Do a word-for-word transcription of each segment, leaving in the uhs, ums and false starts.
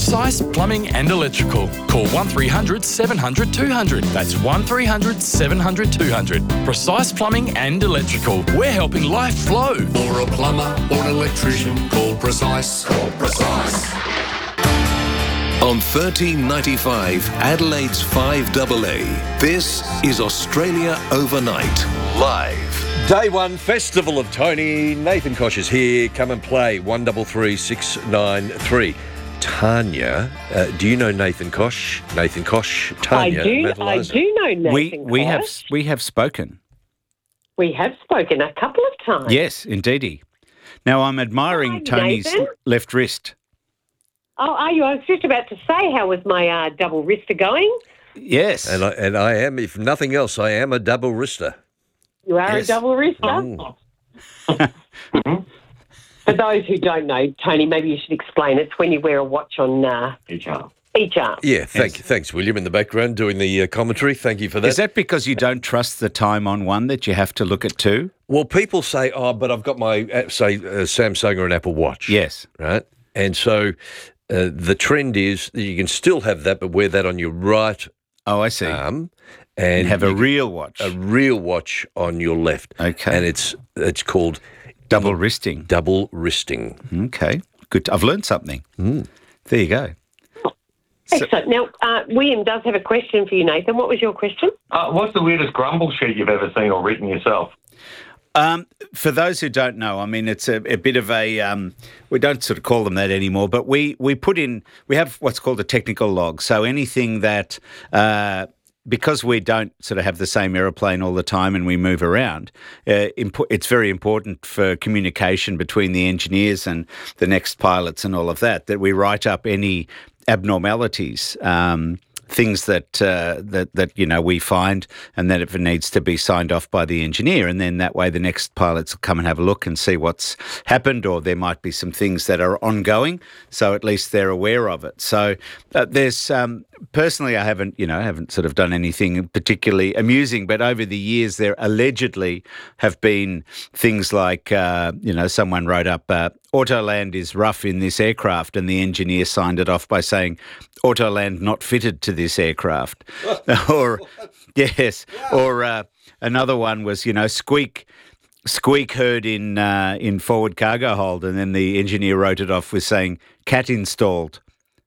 Precise Plumbing and Electrical. Call one three hundred seven hundred two hundred. That's one three hundred seven hundred two hundred. Precise Plumbing and Electrical. We're helping life flow. For a plumber or an electrician, call Precise. Call Precise. On thirteen ninety-five, Adelaide's five A A, this is Australia Overnight, live. Day one, Festival of Tony. Nathan Koch is here. Come and play. one three three six nine three. Tanya, uh, do you know Nathan Koch? Nathan Koch, Tanya. I do. I Madeliza. do know Nathan We Koch. we have we have spoken. We have spoken a couple of times. Yes, indeedy. Now I'm admiring Hi, Tony's Nathan. left wrist. Oh, are you? I was just about to say, how was my uh, double wrister going? Yes. And I, and I am, if nothing else, I am a double wrister. You are Yes. a double wrister. Mm. For those who don't know, Tony, maybe you should explain. It's when you wear a watch on uh, Each arm. each arm. Yeah, thank, Yes. thanks, William, in the background doing the uh, commentary. Thank you for that. Is that because you don't trust the time on one that you have to look at two? Well, people say, oh, but I've got my, uh, say, uh, Samsung or an Apple Watch. Yes. Right? And so uh, the trend is that you can still have that, but wear that on your right Oh, I see. arm. and And have a you real watch. get a real watch on your left. Okay. And it's it's called Double wristing. double wristing. Okay. Good. I've learned something. There you go. So- Excellent. Now, uh, William does have a question for you, Nathan. What was your question? Uh, what's the weirdest grumble sheet you've ever seen or written yourself? Um, for those who don't know, I mean, it's a, a bit of a, um, we don't sort of call them that anymore, but we, we put in, we have what's called a technical log. So anything that, uh, because we don't sort of have the same aeroplane all the time and we move around, uh, impo- it's very important for communication between the engineers and the next pilots and all of that, that we write up any abnormalities, um, things that, uh, that, that, you know, we find, and that if it needs to be signed off by the engineer. And then that way the next pilots will come and have a look and see what's happened, or there might be some things that are ongoing. So at least they're aware of it. So uh, there's, um, personally, I haven't, you know, I haven't sort of done anything particularly amusing, but over the years there allegedly have been things like, uh, you know, someone wrote up, uh, Autoland is rough in this aircraft, and the engineer signed it off by saying, Autoland not fitted to this aircraft. or, yes, or uh, another one was, you know, squeak, squeak heard in, uh, in forward cargo hold, and then the engineer wrote it off with saying, cat installed.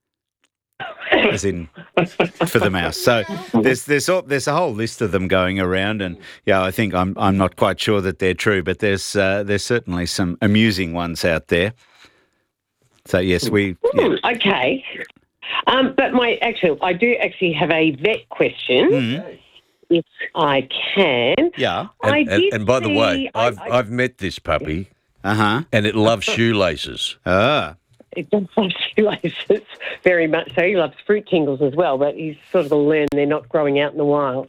As in for the mouse. So there's there's all, there's a whole list of them going around, and yeah, I think I'm I'm not quite sure that they're true, but there's uh, there's certainly some amusing ones out there. So yes, we. Yeah. Hmm, okay. Um, but my actually, I do actually have a vet question, Mhm. if I can. Yeah. I And, and, did and by the see- way, I- I've, I- I've met this puppy, Uh huh. and it loves shoelaces. Ah. It does love shoelaces very much so. He loves fruit tingles as well, but he's sort of learned they're not growing out in the wild.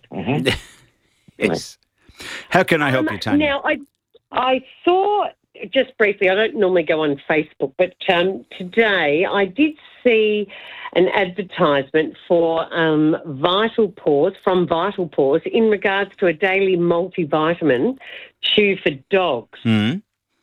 Yes. How can I help you, Tanya? Now, I I saw, just briefly, I don't normally go on Facebook, but um, today I did see an advertisement for um, Vital Paws, from Vital Paws, in regards to a daily multivitamin chew for dogs. Hmm.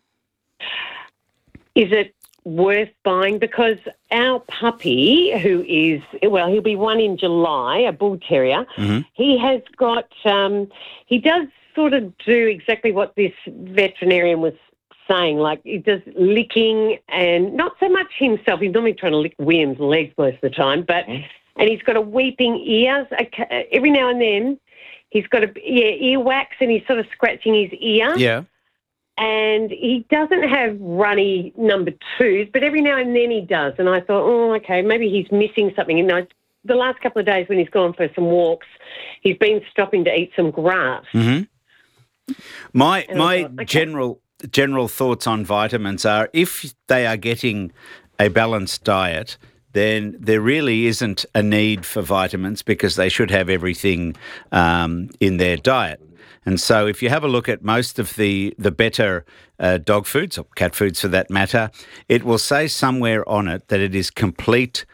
Is it worth buying? Because our puppy, who is, well, he'll be one in July, a bull terrier, Mhm. he has got, um, he does sort of do exactly what this veterinarian was saying, like he does licking, and not so much himself. He's normally trying to lick William's legs most of the time, but, and he's got a weeping ear. Every now and then he's got a, yeah, earwax, and he's sort of scratching his ear. Yeah. And he doesn't have runny number twos, but every now and then he does. And I thought, oh, okay, maybe he's missing something. And I, the last couple of days when he's gone for some walks, he's been stopping to eat some grass. Hmm. My And I my thought, okay. general general thoughts on vitamins are, if they are getting a balanced diet, then there really isn't a need for vitamins, because they should have everything um, in their diet. And so if you have a look at most of the, the better uh, dog foods, or cat foods for that matter, it will say somewhere on it that it is complete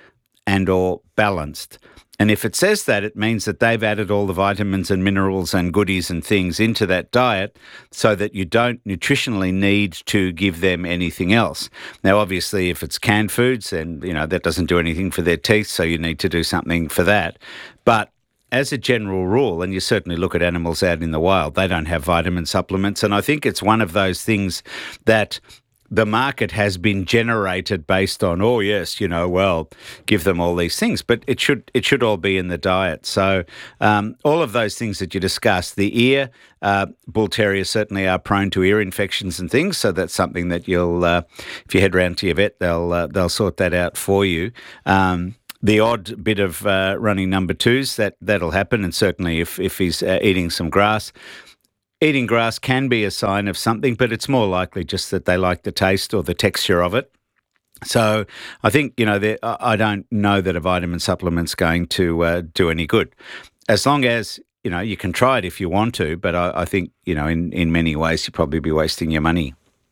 and or balanced. And if it says that, it means that they've added all the vitamins and minerals and goodies and things into that diet so that you don't nutritionally need to give them anything else. Now, obviously, if it's canned foods, then, you know, that doesn't do anything for their teeth, so you need to do something for that. But as a general rule, and you certainly look at animals out in the wild, they don't have vitamin supplements. And I think it's one of those things that the market has been generated based on, oh yes, you know, well, give them all these things, but it should it should all be in the diet. So um, all of those things that you discussed, the ear, uh, bull terriers certainly are prone to ear infections and things. So that's something that you'll, uh, if you head round to your vet, they'll uh, they'll sort that out for you. Um, The odd bit of uh, running number twos, that, that'll happen, and certainly if, if he's uh, eating some grass. Eating grass can be a sign of something, but it's more likely just that they like the taste or the texture of it. So I think, you know, I don't know that a vitamin supplement's going to uh, do any good. As long as, you know, you can try it if you want to, but I, I think, you know, in, in many ways you'd probably be wasting your money.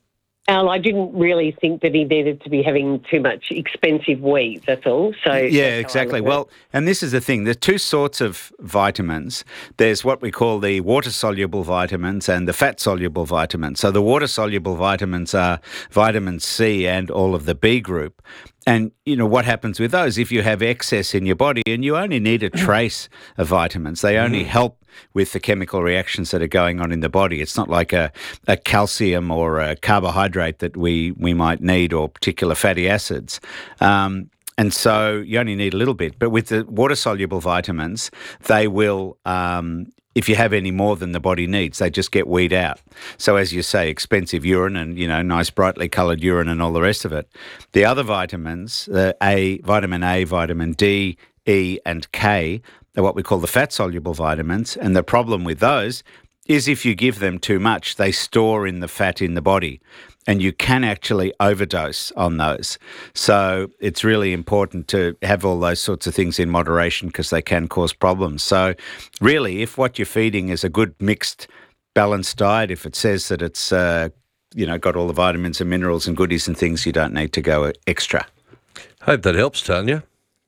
Al, I didn't really think that he needed to be having too much expensive wheat, that's all. So yeah, exactly. Well, and this is the thing. There's two sorts of vitamins. There's what we call the water-soluble vitamins and the fat-soluble vitamins. So the water-soluble vitamins are vitamin C and all of the B group. And, you know, what happens with those, if you have excess in your body, and you only need a trace of vitamins, they only help with the chemical reactions that are going on in the body. It's not like a, a calcium or a carbohydrate that we, we might need, or particular fatty acids. Um, and so you only need a little bit. But with the water-soluble vitamins, they will... Um, if you have any more than the body needs, they just get weed out. So as you say, expensive urine and, you know, nice brightly coloured urine and all the rest of it. The other vitamins, uh, A, vitamin A, vitamin D, E and K, are what we call the fat-soluble vitamins. And the problem with those is if you give them too much, they store in the fat in the body. And you can actually overdose on those. So it's really important to have all those sorts of things in moderation because they can cause problems. So really, if what you're feeding is a good mixed, balanced diet, if it says that it's, uh, you know, got all the vitamins and minerals and goodies and things, you don't need to go extra. Hope that helps, Tanya.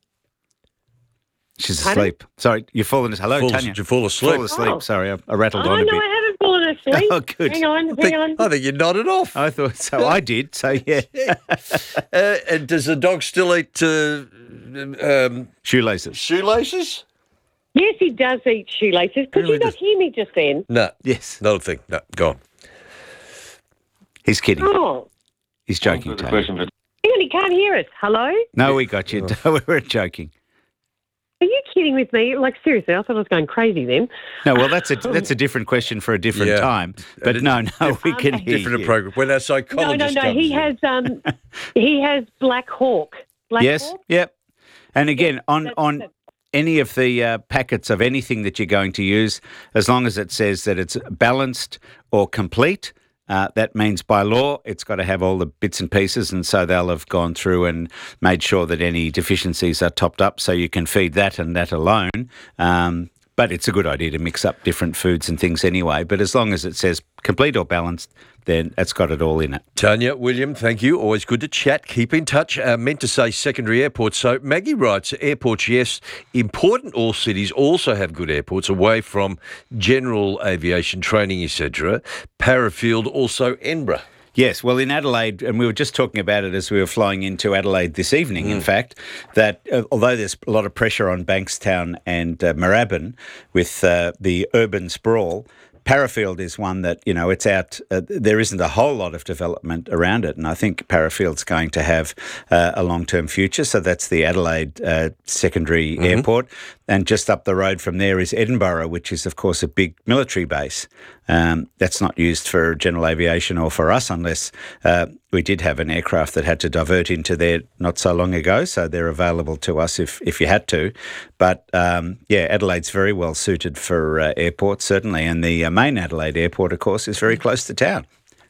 She's asleep. Sorry, you've fallen asleep. Hello, fall, Tanya. Did you fall asleep? Fall asleep. Oh. Sorry, I, I rattled Oh, on a no, bit. I haven't fallen asleep. Oh, good. Hang on, I hang think, on. I think you nodded off. I thought so. I did. So yeah. uh, and does the dog still eat uh, um, Shoelaces. shoelaces? Yes, he does eat shoelaces. Could Really you not does. hear me just then? No. Yes. Not a thing. No, go on. He's kidding. Oh, He's joking, Good Tanya. question for hang on, he can't hear us. Hello? No, we got you. We were joking. Are you kidding with me? Like, seriously, I thought I was going crazy then. No, well, that's a that's a different question for a different Yeah. time. But And no, no, we can hear Different you. program. When our No, psychologist no, no. comes He in. has um, he has Black Hawk. Black Yes, Hawk? yep. And again, on That's- on that's- any of the uh, packets of anything that you're going to use, as long as it says that it's balanced or complete, uh, that means by law it's got to have all the bits and pieces, and so they'll have gone through and made sure that any deficiencies are topped up, so you can feed that and that alone. Um, but it's a good idea to mix up different foods and things anyway. But as long as it says complete or balanced, then it's got it all in it. Tanya, William, thank you. Always good to chat. Keep in touch. Uh, meant to say secondary airports. So Maggie writes, airports, yes, important. All cities also have good airports away from general aviation training, et cetera. Parafield, also Edinburgh. Yes, well, in Adelaide, and we were just talking about it as we were flying into Adelaide this evening, in fact, that uh, although there's a lot of pressure on Bankstown and uh, Moorabbin with uh, the urban sprawl, Parafield is one that, you know, it's out, uh, there isn't a whole lot of development around it, and I think Parafield's going to have uh, a long-term future, so that's the Adelaide uh, secondary Mm-hmm. airport, and just up the road from there is Edinburgh, which is, of course, a big military base. Um, that's not used for general aviation or for us unless uh, we did have an aircraft that had to divert into there not so long ago, so they're available to us if, if you had to. But, um, yeah, Adelaide's very well suited for uh, airports, certainly, and the uh, main Adelaide airport, of course, is very close to town.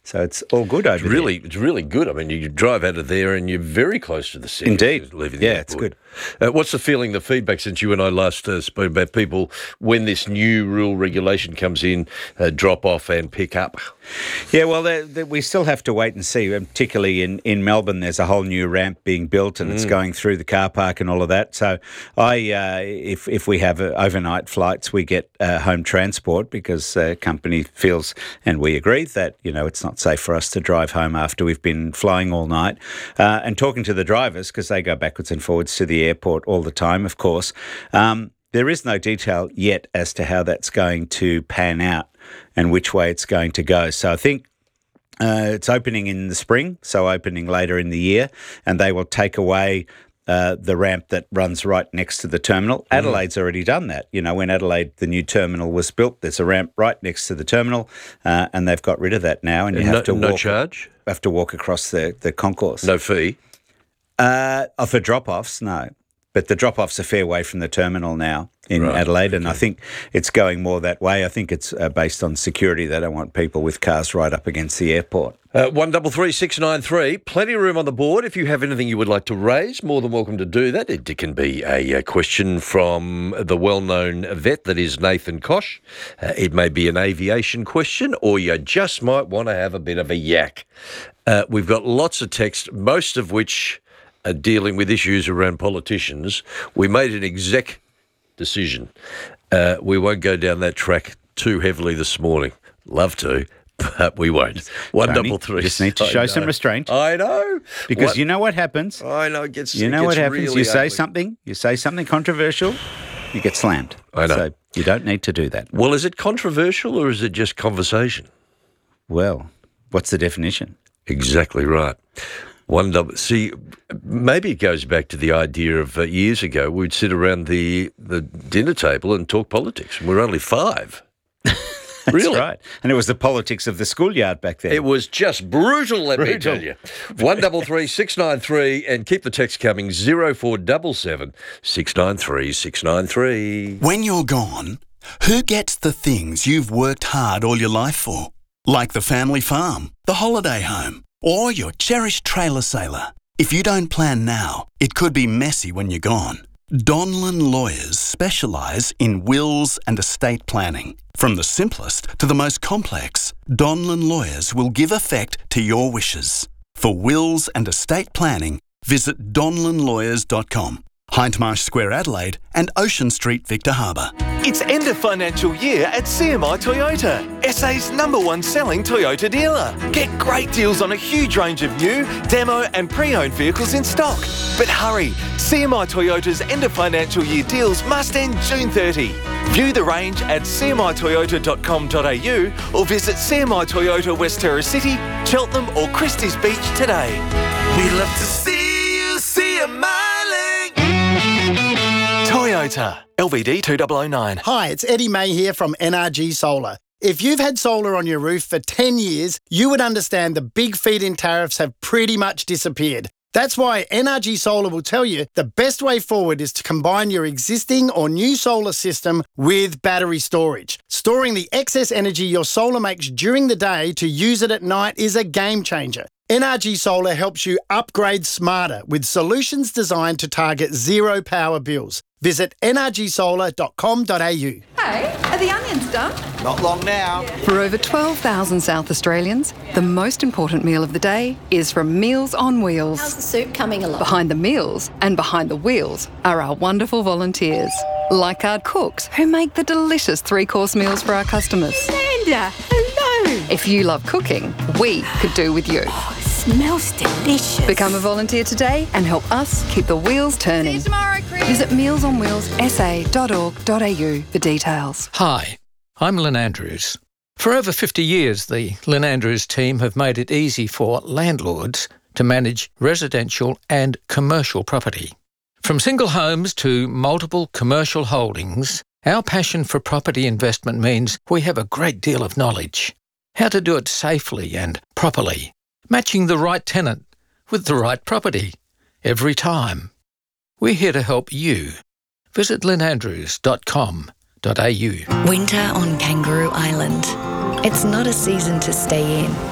So it's all good over It's really, it's really good. I mean, you drive out of there and you're very close to the city. Indeed. Leaving the Yeah, airport. it's good. Uh, what's the feeling, the feedback since you and I last uh, spoke about people when this new rule regulation comes in, uh, drop off and pick up? Yeah, well, they, they, we still have to wait and see. And particularly in, in Melbourne, there's a whole new ramp being built, and mm. it's going through the car park and all of that. So, I uh, if if we have uh, overnight flights, we get uh, home transport because the uh, company feels, and we agree, that you know it's not safe for us to drive home after we've been flying all night. Uh, and talking to the drivers, because they go backwards and forwards to the airport all the time, of course. Um, there is no detail yet as to how that's going to pan out and which way it's going to go. So I think uh, it's opening in the spring, so opening later in the year, and they will take away uh, the ramp that runs right next to the terminal. Mm. Adelaide's already done that. You know, when Adelaide, the new terminal was built, there's a ramp right next to the terminal, uh, and they've got rid of that now, and you no, have to no walk, charge? have to walk across the, the concourse. No fee? Uh, oh, for drop-offs, no. But the drop-off's a fair way from the terminal now in right, Adelaide, and okay. I think it's going more that way. I think it's uh, based on security. They don't want people with cars right up against the airport. Uh, one double three six nine three. Plenty of room on the board. If you have anything you would like to raise, more than welcome to do that. It can be a, a question from the well-known vet that is Nathan Kosh. Uh, it may be an aviation question, or you just might want to have a bit of a yak. Uh, we've got lots of text, most of which are dealing with issues around politicians. We made an exec decision. Uh, we won't go down that track too heavily this morning. Love to, but we won't. One Tony, double three. You just need to show some restraint. I know. Because What- you know what happens? I know. It gets. You it know gets what happens? really You say ugly. something, you say something controversial, you get slammed. I know. So you don't need to do that. Well, is it controversial or is it just conversation? Well, what's the definition? Exactly right. One double. See, maybe it goes back to the idea of uh, years ago. We'd sit around the the dinner table and talk politics. And we're only five. That's Really? right. And it was the politics of the schoolyard back then. It was just brutal, let me Brutal. tell you. One double three six nine three, and keep the text coming. Zero four double seven six nine three six nine three. When you're gone, who gets the things you've worked hard all your life for? Like the family farm, the holiday home, or your cherished trailer sailor. If you don't plan now, it could be messy when you're gone. Donlan Lawyers specialise in wills and estate planning. From the simplest to the most complex, Donlan Lawyers will give effect to your wishes. For wills and estate planning, visit donlan lawyers dot com. Hindmarsh Square, Adelaide, and Ocean Street, Victor Harbour. It's end of financial year at C M I Toyota, S A's number one selling Toyota dealer. Get great deals on a huge range of new, demo and pre-owned vehicles in stock. But hurry, C M I Toyota's end of financial year deals must end June thirtieth. View the range at c m i toyota dot com dot a u or visit C M I Toyota West Terrace City, Cheltenham or Christie's Beach today. We'd love to see you, see a miling. Toyota, L V D two thousand nine. Hi, it's Eddie May here from N R G Solar. If you've had solar on your roof for ten years, you would understand the big feed-in tariffs have pretty much disappeared. That's why N R G Solar will tell you the best way forward is to combine your existing or new solar system with battery storage. Storing the excess energy your solar makes during the day to use it at night is a game changer. N R G Solar helps you upgrade smarter with solutions designed to target zero power bills. Visit n r g solar dot com dot a u. Hey, are the onions done? Not long now. For over twelve thousand South Australians, the most important meal of the day is from Meals on Wheels. How's the soup coming along? Behind the meals and behind the wheels are our wonderful volunteers, like our cooks who make the delicious three-course meals for our customers. Linda, hello. If you love cooking, we could do with you. Oh, it smells delicious. Become a volunteer today and help us keep the wheels turning. See you tomorrow, Chris. Visit meals on wheels s a dot org dot a u for details. Hi, I'm Lynn Andrews. For over fifty years, the Lynn Andrews team have made it easy for landlords to manage residential and commercial property. From single homes to multiple commercial holdings, our passion for property investment means we have a great deal of knowledge. How to do it safely and properly, matching the right tenant with the right property every time. We're here to help you. Visit lynn andrews dot com dot a u. Winter on Kangaroo Island. It's not a season to stay in.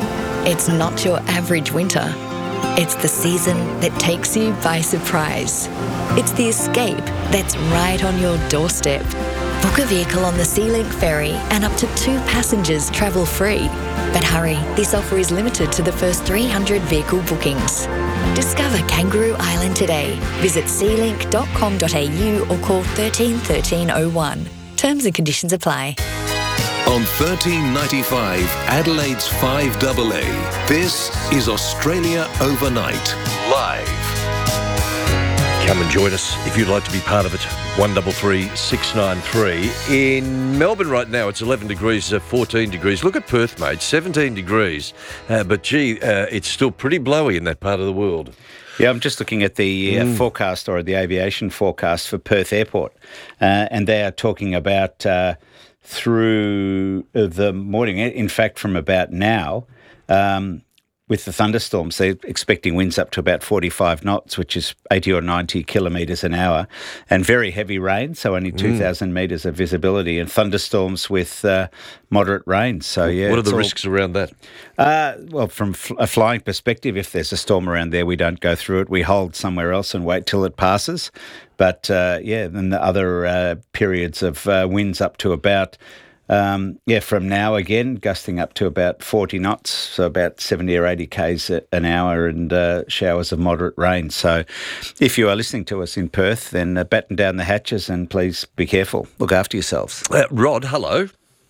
It's not your average winter. It's the season that takes you by surprise. It's the escape that's right on your doorstep. Book a vehicle on the SeaLink ferry and up to two passengers travel free. But hurry, this offer is limited to the first three hundred vehicle bookings. Discover Kangaroo Island today. Visit sea link dot com dot a u or call thirteen thirteen oh one. Terms and conditions apply. On thirteen ninety-five, Adelaide's five A A, this is Australia Overnight, live. Come and join us if you'd like to be part of it. one three three, six nine three. In Melbourne right now, it's eleven degrees, uh, fourteen degrees. Look at Perth, mate, seventeen degrees. Uh, but, gee, uh, it's still pretty blowy in that part of the world. Yeah, I'm just looking at the uh, Mm. forecast or the aviation forecast for Perth Airport, uh, and they are talking about uh, through the morning, in fact, from about now, um, with the thunderstorms, they're expecting winds up to about forty-five knots, which is eighty or ninety kilometres an hour, and very heavy rain, so only two thousand mm. metres of visibility, and thunderstorms with uh, moderate rain. So, yeah. What are the all, risks around that? Uh, well, from f- a flying perspective, if there's a storm around there, we don't go through it. We hold somewhere else and wait till it passes. But, uh, yeah, then the other uh, periods of uh, winds up to about... Um, yeah, from now again, gusting up to about forty knots, so about seventy or eighty k's an hour, and uh, showers of moderate rain. So if you are listening to us in Perth, then uh, batten down the hatches and please be careful. Look after yourselves. Uh, Rod, hello.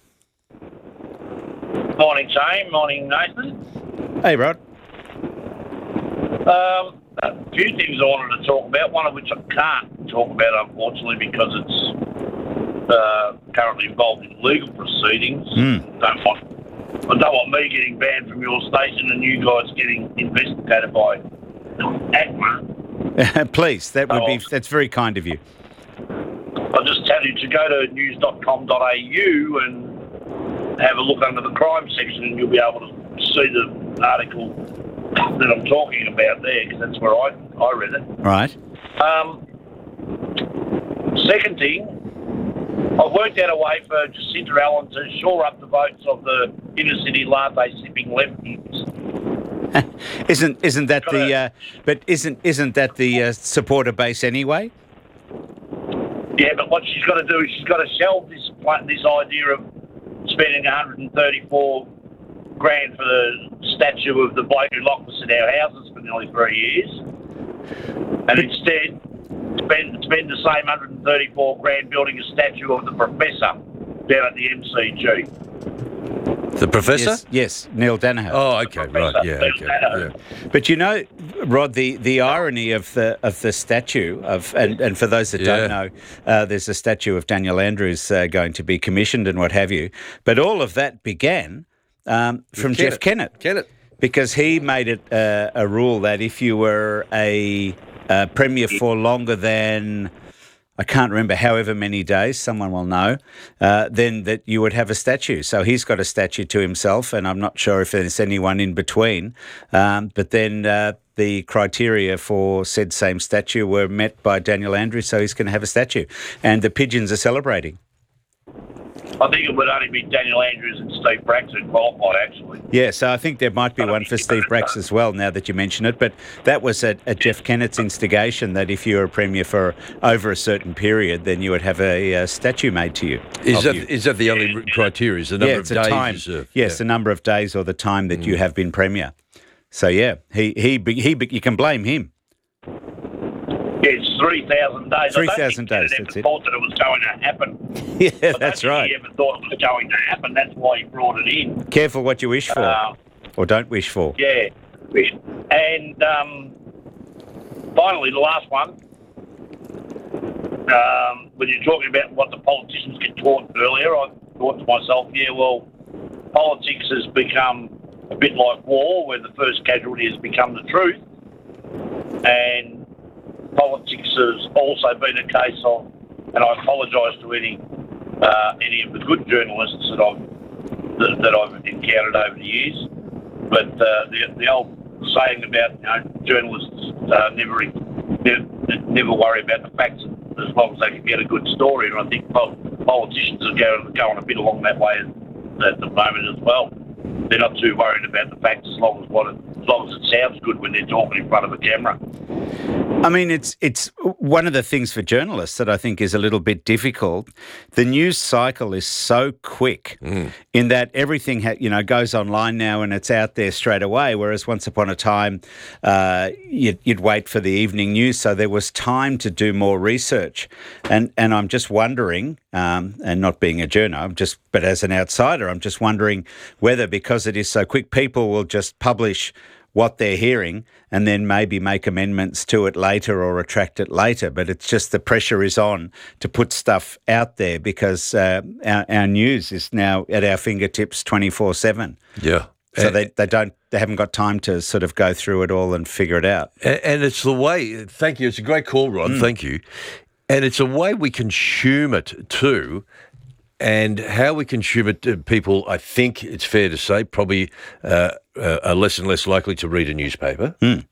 Morning, Shane. Morning, Nathan. Hey, Rod. Um, a few things I wanted to talk about, one of which I can't talk about, unfortunately, because it's Uh, currently involved in legal proceedings. Mm. Don't want, I don't want me getting banned from your station and you guys getting investigated by ACMA. Please, that would Oh. be that's very kind of you. I'll just tell you to go to news dot com dot a u and have a look under the crime section, and you'll be able to see the article that I'm talking about there, because that's where I, I read it. Right. Um, second thing, I've worked out a way for Jacinta Allen to shore up the votes of the inner city latte sipping lefties. isn't isn't that the uh, but isn't isn't that the uh, supporter base anyway? Yeah, but what she's got to do is she's got to shelve this this idea of spending one hundred thirty-four grand for the statue of the bloke who locked us in our houses for nearly three years, and instead spend spend the same one hundred thirty-four grand building a statue of the professor down at the M C G. The professor? Yes, yes, Neil Danaher. Oh, okay, right, yeah, okay, yeah. But you know, Rod, the, the irony of the of the statue of, and, and for those that Yeah. don't know, uh, there's a statue of Daniel Andrews uh, going to be commissioned and what have you. But all of that began um, from With Jeff Kennett. Kennett, Kennett, because he made it uh, a rule that if you were a, a premier for longer than, I can't remember, however many days, someone will know, uh, then that you would have a statue. So he's got a statue to himself, and I'm not sure if there's anyone in between. Um, but then uh, the criteria for said same statue were met by Daniel Andrews, so he's going to have a statue. And the Pigeons are celebrating. I think it would only be Daniel Andrews and Steve Bracks who qualified, actually. Yeah, so I think there might be one for Steve Bracks as well, now that you mention it. But that was at, at Jeff Kennett's instigation, that if you were a premier for over a certain period, then you would have a, uh statue made to you. Is of that you. is that the only criteria? Is the number yeah, of it's days a time. you serve? Yes, Yeah. the number of days or the time that you have been premier. So yeah, he he be- he be- you can blame him. Yeah, it's three thousand days. three I don't thousand think days, Kennett that's ever it. thought that it was going to happen. Yeah, I don't that's think right. He ever thought it was going to happen. That's why he brought it in. Careful what you wish for, Uh, or don't wish for. Yeah. And um, finally, the last one. Um, when you're talking about what the politicians get taught earlier, I thought to myself, yeah, well, politics has become a bit like war, where the first casualty has become the truth. And politics has also been a case of, and I apologise to any uh, any of the good journalists that I've that, that I've encountered over the years, but uh, the the old saying about, you know, journalists uh, never, never never worry about the facts as long as they can get a good story, and I think pol- politicians are going going a bit along that way at the moment as well. they're not too worried about the facts as long as what it, as long as it sounds good when they're talking in front of a camera. I mean, it's it's one of the things for journalists that I think is a little bit difficult. The news cycle is so quick mm. in that everything ha- you know goes online now and it's out there straight away. Whereas once upon a time, uh, you'd, you'd wait for the evening news, so there was time to do more research. And and I'm just wondering, um, and not being a journo, I'm just but as an outsider, I'm just wondering whether because it is so quick, people will just publish what they're hearing and then maybe make amendments to it later or retract it later. But it's just the pressure is on to put stuff out there because uh, our, our news is now at our fingertips twenty-four seven. Yeah. So they, they don't they haven't got time to sort of go through it all and figure it out. And it's the way, thank you, it's a great call, Rod, mm. thank you. And it's a way we consume it too. And how we consume it, people, I think it's fair to say, probably uh, uh, are less and less likely to read a newspaper. Mm.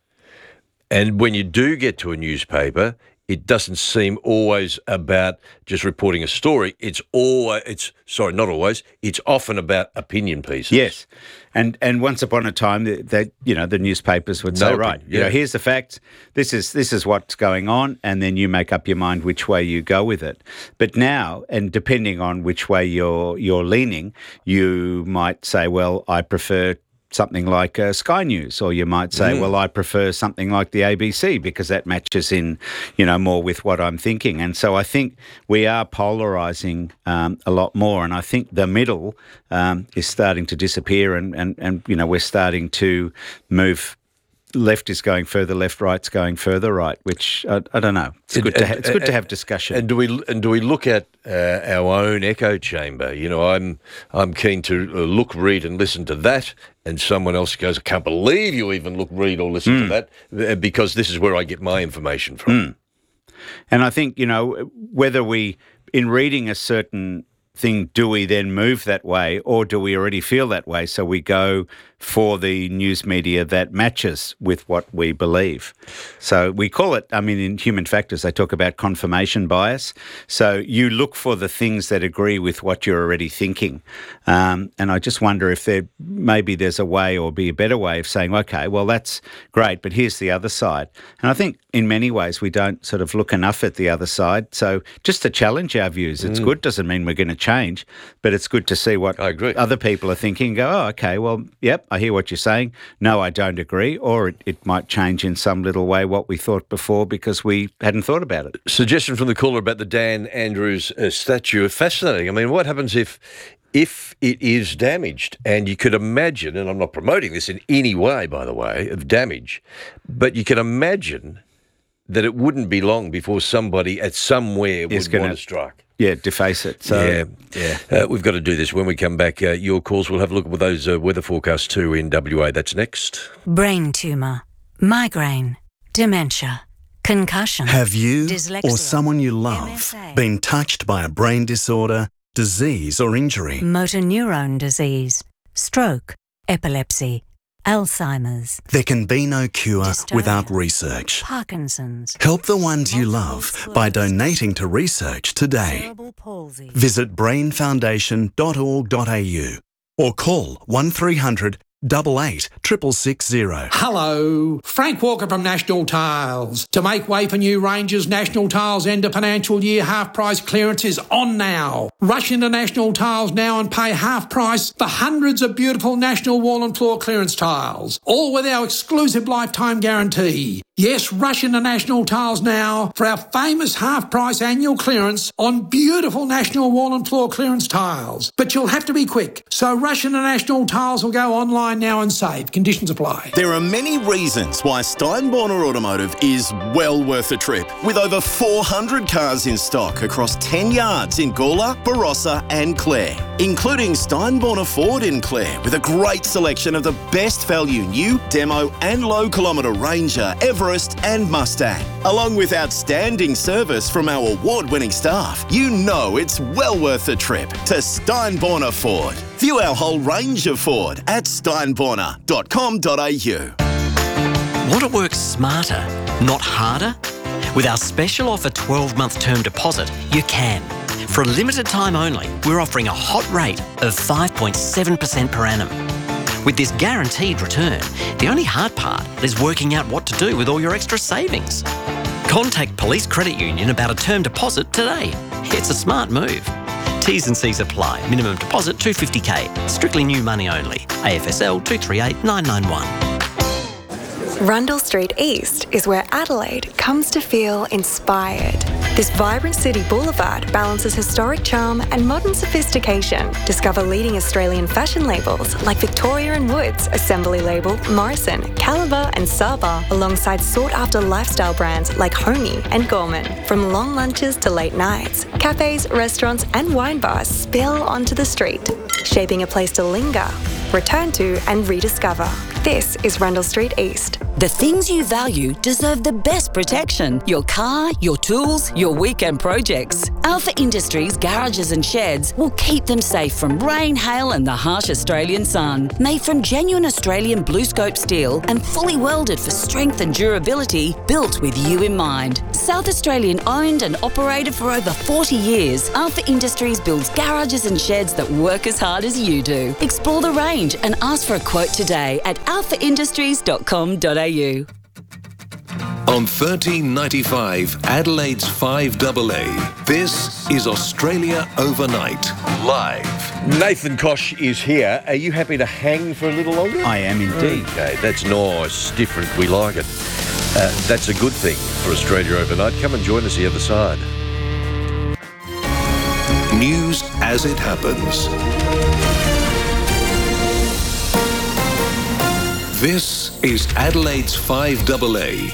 And when you do get to a newspaper, it doesn't seem always about just reporting a story. It's always, it's sorry, not always. It's often about opinion pieces. Yes, and and once upon a time, that the, you know the newspapers would say, no, right, yeah. you know, here's the facts. This is this is what's going on, and then you make up your mind which way you go with it. But now, and depending on which way you're you're leaning, you might say, well, I prefer something like uh, Sky News, or you might say, mm. well, I prefer something like the A B C because that matches in, you know, more with what I'm thinking. And so I think we are polarising um, a lot more, and I think the middle um, is starting to disappear, and, and, and you know, we're starting to move. Left is going further left, right's going further right, which I, I don't know. It's good, and, to, ha- it's good and, to have discussion. And do we and do we look at uh, our own echo chamber? You know, I'm I'm keen to look, read, and listen to that, and someone else goes, "I can't believe you even look, read, or listen mm. to that," because this is where I get my information from. Mm. And I think you know whether we, in reading a certain thing, do we then move that way, or do we already feel that way? So we go for the news media that matches with what we believe. So we call it, I mean, in human factors, they talk about confirmation bias. So you look for the things that agree with what you're already thinking. Um, and I just wonder if there maybe there's a way or be a better way of saying, okay, well, that's great, but here's the other side. And I think in many ways we don't sort of look enough at the other side. So just to challenge our views, it's mm. good. Doesn't mean we're going to change, but it's good to see what I agree. other people are thinking and go, oh, okay, well, yep, I hear what you're saying. No, I don't agree. Or it, it might change in some little way what we thought before because we hadn't thought about it. Suggestion from the caller about the Dan Andrews uh, statue. Fascinating. I mean, what happens if if it is damaged? And you could imagine, and I'm not promoting this in any way, by the way, of damage, but you can imagine that it wouldn't be long before somebody at somewhere would gonna, want to strike. Yeah, deface it. So, yeah, yeah. Uh, we've got to do this. When we come back, uh, your calls, we'll have a look at those uh, weather forecasts too in W A. That's next. Brain tumour, migraine, dementia, concussion. Have you dyslexia, or someone you love M S A, been touched by a brain disorder, disease or injury? motor neurone disease, stroke, epilepsy, Alzheimer's. There can be no cure Dystonia, without research. Parkinson's. Help the ones you love by donating to research today. Cerebral palsy. Visit brain foundation dot org dot a u or call one three hundred double eight triple six zero. Hello, Frank Walker from National Tiles. To make way for new ranges, National Tiles end of financial year half price clearance is on now. Rush into National Tiles now and pay half price for hundreds of beautiful National wall and floor clearance tiles, all with our exclusive lifetime guarantee. Yes, rush into National Tiles now for our famous half-price annual clearance on beautiful National wall and floor clearance tiles. But you'll have to be quick, so rush into National Tiles or go online now and save. Conditions apply. There are many reasons why Steinborner Automotive is well worth a trip. With over four hundred cars in stock across ten yards in Gawler, Barossa and Clare, including Steinborner Ford in Clare with a great selection of the best value new, demo and low kilometre Ranger, Everest and Mustang. Along with outstanding service from our award-winning staff, you know it's well worth a trip to Steinborner Ford. View our whole range of Ford at steinborner dot com dot a u. Want to work smarter, not harder? With our special offer twelve-month term deposit, you can. For a limited time only, we're offering a hot rate of five point seven percent per annum. With this guaranteed return, the only hard part is working out what to do with all your extra savings. Contact Police Credit Union about a term deposit today. It's a smart move. T's and C's apply. Minimum deposit two hundred fifty thousand. Strictly new money only. A F S L two three eight nine nine one. Rundle Street East is where Adelaide comes to feel inspired. This vibrant city boulevard balances historic charm and modern sophistication. Discover leading Australian fashion labels like Victoria and Woods, Assembly Label, Morrison, Caliber and Saba, alongside sought-after lifestyle brands like Homey and Gorman. From long lunches to late nights, cafes, restaurants and wine bars spill onto the street, shaping a place to linger, return to and rediscover. This is Rundle Street East. The things you value deserve the best protection. Your car, your tools, your weekend projects. Alpha Industries garages and sheds will keep them safe from rain, hail and the harsh Australian sun. Made from genuine Australian blue scope steel and fully welded for strength and durability, built with you in mind. South Australian owned and operated for over forty years, Alpha Industries builds garages and sheds that work as hard as you do. Explore the range and ask for a quote today at alpha industries dot com dot a u. On thirteen ninety-five, Adelaide's five A A, this is Australia Overnight, live. Nathan Koch is here. Are you happy to hang for a little longer? I am indeed. Okay, that's nice, different, we like it. Uh, that's a good thing for Australia Overnight. Come and join us the other side. News as it happens. This is Adelaide's five A A.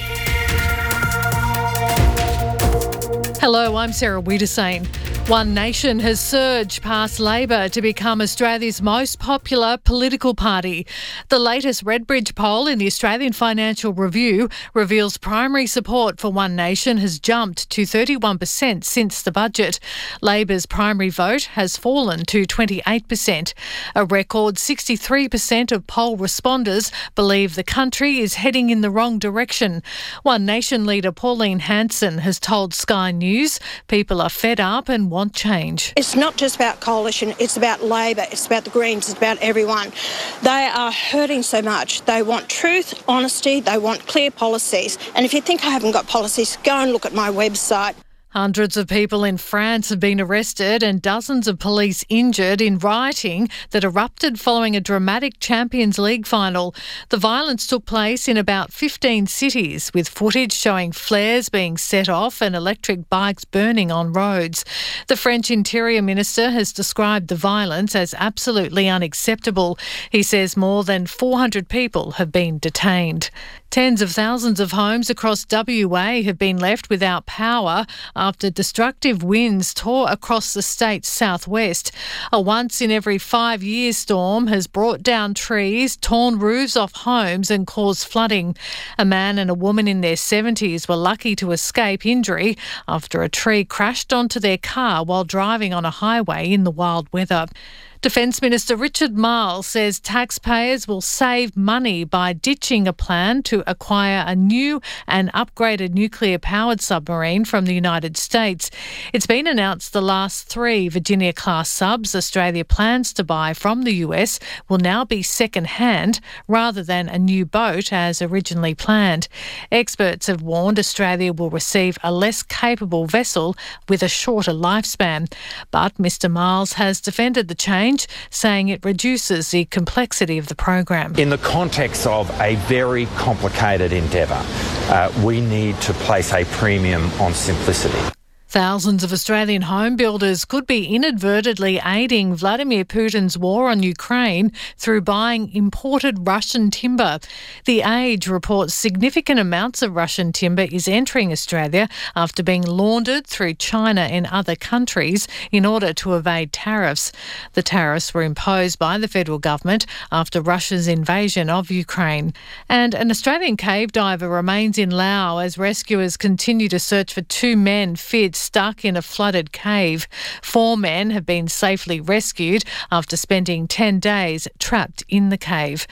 Hello, I'm Sarah Wiedersane. One Nation has surged past Labor to become Australia's most popular political party. The latest Redbridge poll in the Australian Financial Review reveals primary support for One Nation has jumped to thirty-one percent since the budget. Labor's primary vote has fallen to twenty-eight percent. A record sixty-three percent of poll responders believe the country is heading in the wrong direction. One Nation leader Pauline Hanson has told Sky News people are fed up and want change. It's not just about coalition, it's about Labor, it's about the Greens, it's about everyone. They are hurting so much. They want truth, honesty, they want clear policies. And if you think I haven't got policies, go and look at my website. Hundreds of people in France have been arrested and dozens of police injured in rioting that erupted following a dramatic Champions League final. The violence took place in about fifteen cities, with footage showing flares being set off and electric bikes burning on roads. The French Interior Minister has described the violence as absolutely unacceptable. He says more than four hundred people have been detained. Tens of thousands of homes across W A have been left without power after destructive winds tore across the state's southwest. A once-in-every-five-year storm has brought down trees, torn roofs off homes and caused flooding. A man and a woman in their seventies were lucky to escape injury after a tree crashed onto their car while driving on a highway in the wild weather. Defence Minister Richard Marles says taxpayers will save money by ditching a plan to acquire a new and upgraded nuclear-powered submarine from the United States. It's been announced the last three Virginia-class subs Australia plans to buy from the U S will now be second-hand rather than a new boat as originally planned. Experts have warned Australia will receive a less capable vessel with a shorter lifespan. But Mr Marles has defended the change, saying it reduces the complexity of the program. In the context of a very complicated endeavour, uh, we need to place a premium on simplicity. Thousands of Australian home builders could be inadvertently aiding Vladimir Putin's war on Ukraine through buying imported Russian timber. The Age reports significant amounts of Russian timber is entering Australia after being laundered through China and other countries in order to evade tariffs. The tariffs were imposed by the federal government after Russia's invasion of Ukraine. And an Australian cave diver remains in Laos as rescuers continue to search for two men feared stuck in a flooded cave. Four men have been safely rescued after spending ten days trapped in the cave.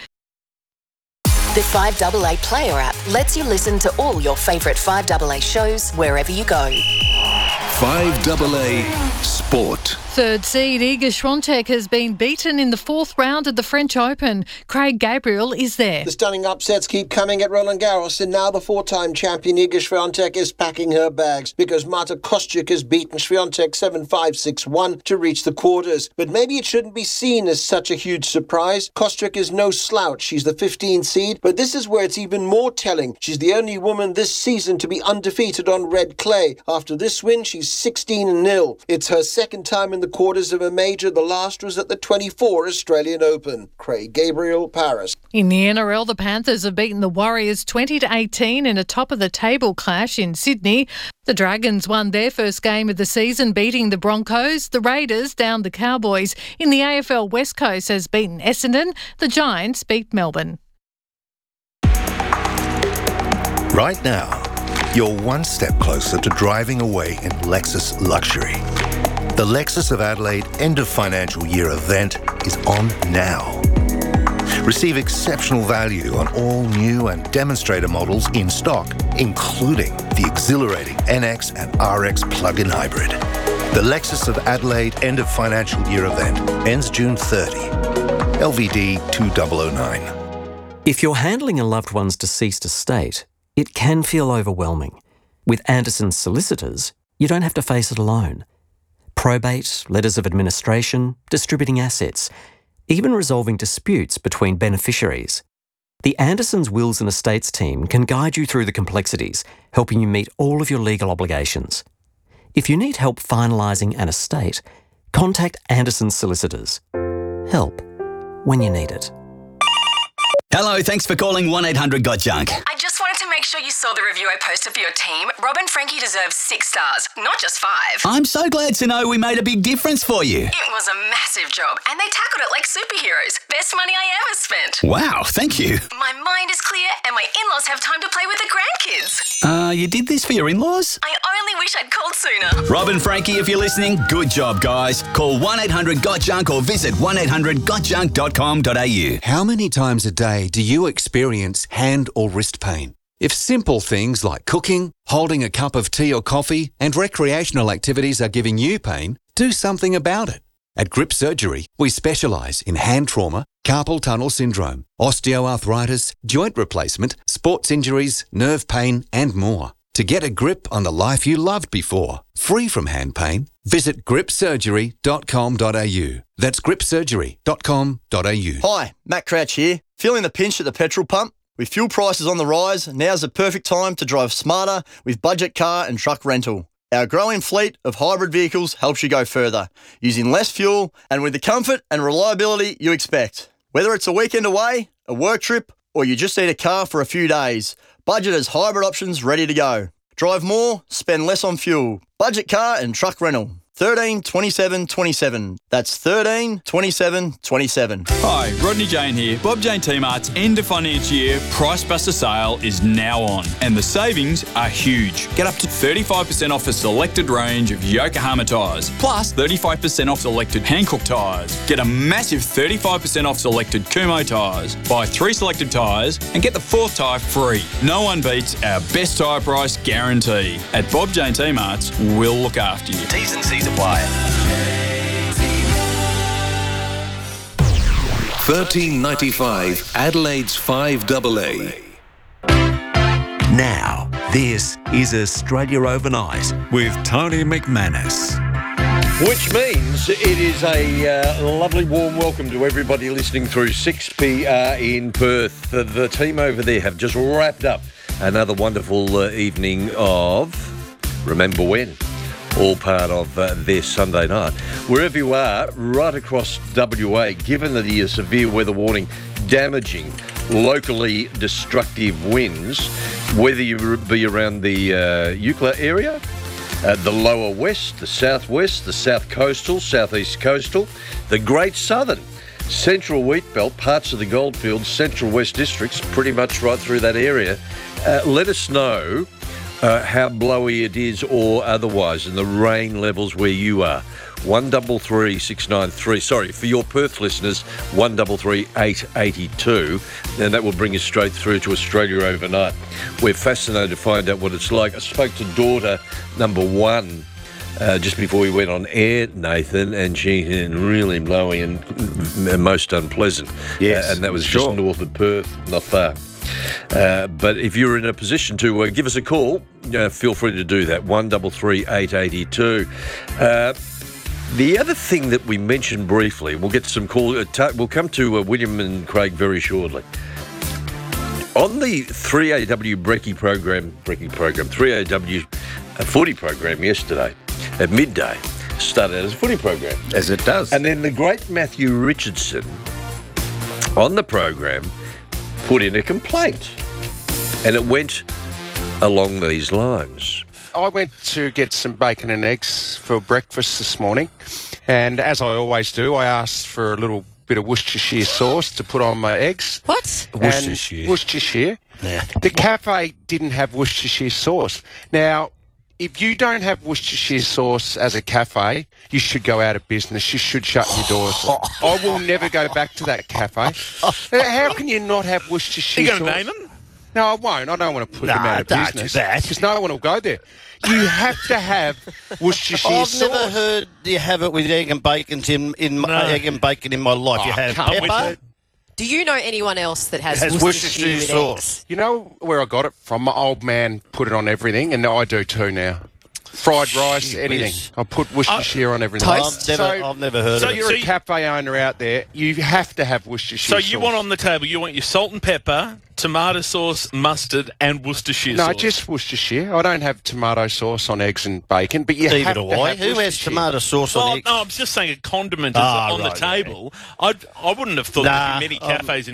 The five A A Player app lets you listen to all your favourite five A A shows wherever you go. five A A Sport. Third seed Iga Swiatek has been beaten in the fourth round of the French Open. Craig Gabriel is there. The stunning upsets keep coming at Roland Garros, and now the four-time champion Iga Swiatek is packing her bags because Marta Kostyuk has beaten Swiatek seven five, six one to reach the quarters. But maybe it shouldn't be seen as such a huge surprise. Kostyuk is no slouch. She's the fifteenth seed, but this is where it's even more telling. She's the only woman this season to be undefeated on red clay. After this win, she's sixteen and nil. It's her second time in the quarters of a major. The last was at the twenty-four Australian Open. Craig Gabriel, Paris. In the N R L, the Panthers have beaten the Warriors twenty to eighteen in a top-of-the-table clash in Sydney. The Dragons won their first game of the season, beating the Broncos. The Raiders downed the Cowboys. In the A F L, West Coast has beaten Essendon. The Giants beat Melbourne. Right now, you're one step closer to driving away in Lexus luxury. The Lexus of Adelaide end of financial year event is on now. Receive exceptional value on all new and demonstrator models in stock, including the exhilarating N X and R X plug-in hybrid. The Lexus of Adelaide end of financial year event ends June thirtieth. L V D two thousand nine. If you're handling a loved one's deceased estate, it can feel overwhelming. With Anderson's solicitors, you don't have to face it alone. Probate, letters of administration, distributing assets, even resolving disputes between beneficiaries. The Andersons Wills and Estates team can guide you through the complexities, helping you meet all of your legal obligations. If you need help finalising an estate, contact Anderson's solicitors. Help when you need it. Hello, thanks for calling one eight hundred got junk. I just wanted to make sure you saw the review I posted for your team. Rob and Frankie deserve six stars, not just five. I'm so glad to know we made a big difference for you. It was a massive job, and they tackled it like superheroes. Best money I ever spent. Wow, thank you. My mind is clear, and my in-laws have time to play with the grandkids. Uh, you did this for your in-laws? I only wish I'd called sooner. Rob and Frankie, if you're listening, good job, guys. Call one eight hundred got junk or visit one eight hundred got junk dot com dot a u. How many times a day do you experience hand or wrist pain? If simple things like cooking, holding a cup of tea or coffee, and recreational activities are giving you pain, do something about it. At Grip Surgery, we specialise in hand trauma, carpal tunnel syndrome, osteoarthritis, joint replacement, sports injuries, nerve pain, and more. To get a grip on the life you loved before, free from hand pain, visit grip surgery dot com dot a u. That's grip surgery dot com dot a u. Hi, Matt Crouch here. Feeling the pinch at the petrol pump? With fuel prices on the rise, now's the perfect time to drive smarter with budget car and truck rental. Our growing fleet of hybrid vehicles helps you go further, using less fuel and with the comfort and reliability you expect. Whether it's a weekend away, a work trip, or you just need a car for a few days, Budget has hybrid options ready to go. Drive more, spend less on fuel. Budget car and truck rental. thirteen twenty-seven twenty-seven. That's thirteen twenty-seven twenty-seven. Hi, Rodney Jane here. Bob Jane T-Mart's end of financial year Price Buster sale is now on, and the savings are huge. Get up to thirty-five percent off a selected range of Yokohama tyres, plus thirty-five percent off selected Hankook tyres. Get a massive thirty-five percent off selected Kumho tyres. Buy three selected tyres and get the fourth tyre free. No one beats our best tyre price guarantee. At Bob Jane T-Mart's, we'll look after you. T's and C's apply. thirteen ninety-five Adelaide's five double A. Now, this is Australia Overnight with Tony McManus. Which means it is a uh, lovely warm welcome to everybody listening through six P R in Perth. The, the team over there have just wrapped up another wonderful uh, evening of Remember When. All part of uh, their Sunday night. Wherever you are, right across W A, given the uh, severe weather warning, damaging, locally destructive winds, whether you be around the uh, Eucla area, uh, the lower west, the southwest, the south coastal, southeast coastal, the Great Southern, Central Wheatbelt, parts of the Goldfields, Central West districts, pretty much right through that area. Uh, let us know Uh, how blowy it is or otherwise, and the rain levels where you are. one double three six nine three. Sorry, for your Perth listeners, one double three eight eighty two, and that will bring us straight through to Australia Overnight. We're fascinated to find out what it's like. I spoke to daughter number one uh, just before we went on air, Nathan, and she had really blowy and m- most unpleasant. Yes, uh, and that was sure. just north of Perth, not far. Uh, but if you're in a position to uh, give us a call, uh, feel free to do that. one three three, eight eight two. Uh, the other thing that we mentioned briefly, we'll get some call. Uh, t- we'll come to uh, William and Craig very shortly. On the three A W Brekkie program, Brekkie program, three A W uh, footy program yesterday at midday, started as a footy program. As it does. And then the great Matthew Richardson on the program put in a complaint, and it went along these lines. I went to get some bacon and eggs for breakfast this morning, and as I always do, I asked for a little bit of Worcestershire sauce to put on my eggs. What? And Worcestershire. Worcestershire. Yeah. The cafe didn't have Worcestershire sauce. Now, if you don't have Worcestershire sauce as a cafe, you should go out of business. You should shut your doors. I will never go back to that cafe. How can you not have Worcestershire You sauce? going to name them? No, I won't. I don't want to put Nah, them out of don't do business. that. Because no one will go there. You have to have Worcestershire I've sauce. never heard you have it with egg and bacon in, in my, No. egg and bacon in my life. you Oh, have come with pepper. it. Do you know anyone else that has, Has Worcestershire, Worcestershire with sauce. eggs? You know where I got it from? My old man put it on everything, and I do too now. Fried rice, Gee anything. whiz. I put Worcestershire on everything. Toast? I've never- I've never heard so of it. you're So a you- cafe owner out there. You have to have Worcestershire So sauce. you want on the table, you want your salt and pepper, tomato sauce, mustard, and Worcestershire No, sauce. just Worcestershire. I don't have tomato sauce on eggs and bacon, but you Neither have do to I. have Who has Worcestershire. tomato sauce on Well, eggs? no, I'm just saying a condiment Ah, is on right, the table. I'd, I wouldn't have thought Nah, there'd be many um, cafes in